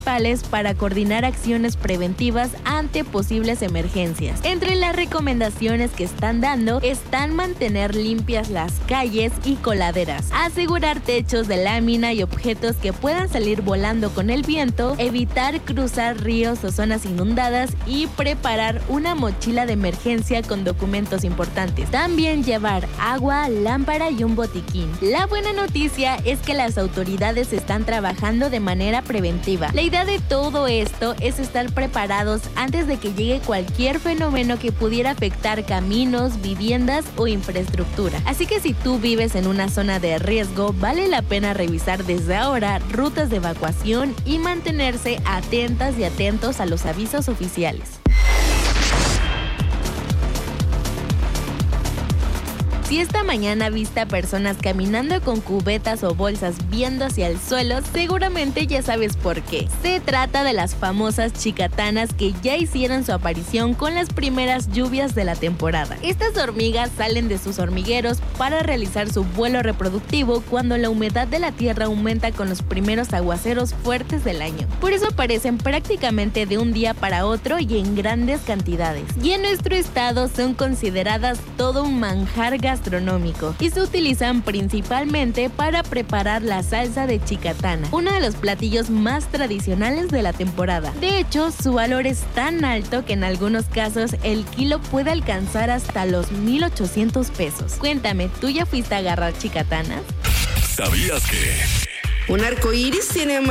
para coordinar acciones preventivas ante posibles emergencias. Entre las recomendaciones que están dando están mantener limpias las calles y coladeras, asegurar techos de lámina y objetos que puedan salir volando con el viento, evitar cruzar ríos o zonas inundadas y preparar una mochila de emergencia con documentos importantes. También llevar agua, lámpara y un botiquín. La buena noticia es que las autoridades están trabajando de manera preventiva. La idea de todo esto es estar preparados antes de que llegue cualquier fenómeno que pudiera afectar caminos, viviendas o infraestructura. Así que si tú vives en una zona de riesgo, vale la pena revisar desde ahora rutas de evacuación y mantenerse atentas y atentos a los avisos oficiales. Si esta mañana viste a personas caminando con cubetas o bolsas viendo hacia el suelo, seguramente ya sabes por qué. Se trata de las famosas chicatanas que ya hicieron su aparición con las primeras lluvias de la temporada. Estas hormigas salen de sus hormigueros para realizar su vuelo reproductivo cuando la humedad de la tierra aumenta con los primeros aguaceros fuertes del año. Por eso aparecen prácticamente de un día para otro y en grandes cantidades. Y en nuestro estado son consideradas todo un manjar gastronómico y se utilizan principalmente para preparar la salsa de chicatana, uno de los platillos más tradicionales de la temporada. De hecho, su valor es tan alto que en algunos casos el kilo puede alcanzar hasta los 1,800 pesos. Cuéntame, ¿tú ya fuiste a agarrar chicatanas? ¿Sabías que un arco iris tiene